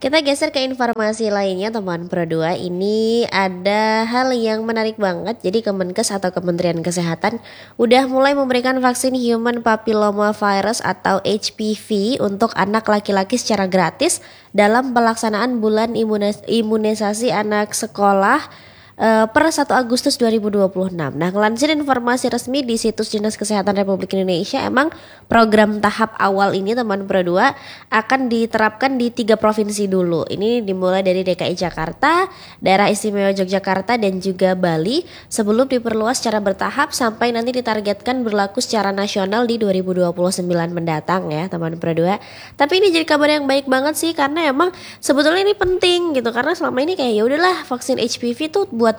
Kita geser ke informasi lainnya teman Pro 2. Ini ada hal yang menarik banget. Jadi Kemenkes atau Kementerian Kesehatan udah mulai memberikan vaksin Human Papilloma Virus atau HPV untuk anak laki-laki secara gratis dalam pelaksanaan bulan imunisasi anak sekolah per 1 Agustus 2026. Nah, ngelansir informasi resmi di situs Dinas Kesehatan Republik Indonesia, emang program tahap awal ini teman Pro 2 akan diterapkan di 3 provinsi dulu. Ini dimulai dari DKI Jakarta, Daerah Istimewa Yogyakarta dan juga Bali sebelum diperluas secara bertahap sampai nanti ditargetkan berlaku secara nasional di 2029 mendatang ya teman Pro 2. Tapi ini jadi kabar yang baik banget sih karena emang sebetulnya ini penting gitu karena selama ini kayak ya udahlah vaksin HPV tuh buat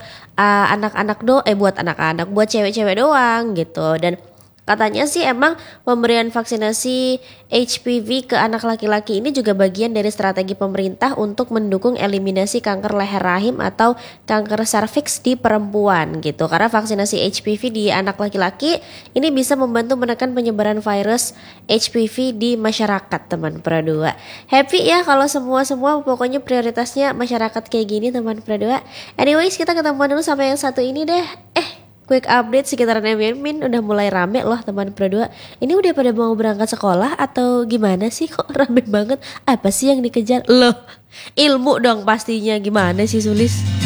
buat cewek-cewek doang gitu. Dan katanya sih emang pemberian vaksinasi HPV ke anak laki-laki ini juga bagian dari strategi pemerintah untuk mendukung eliminasi kanker leher rahim atau kanker serviks di perempuan gitu. Karena vaksinasi HPV di anak laki-laki ini bisa membantu menekan penyebaran virus HPV di masyarakat teman Pro 2. Happy ya kalau semua pokoknya prioritasnya masyarakat kayak gini teman Pro 2. Anyways, kita ketemuan dulu sama yang satu ini deh. Quick update sekitaran Min udah mulai rame loh teman Pro 2. Ini udah pada mau berangkat sekolah atau gimana sih kok rame banget? Apa sih yang dikejar? Loh, ilmu dong pastinya. Gimana sih Sulis?